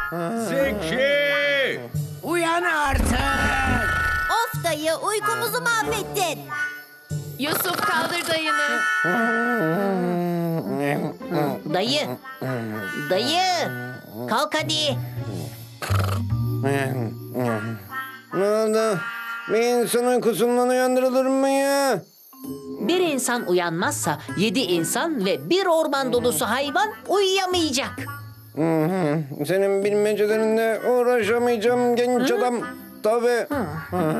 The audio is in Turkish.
Zeki! Uyan artık. Of dayı, uykumuzu mahvettin. Yusuf kaldır dayını. Dayı. Dayı. Kalk hadi. Ne oldu? Bir insan uykusundan uyandırılır mı ya? Bir insan uyanmazsa 7 insan ve bir orman dolusu hayvan uyuyamayacak. Senin bilmecelerinle uğraşamayacağım genç adam. Tabii.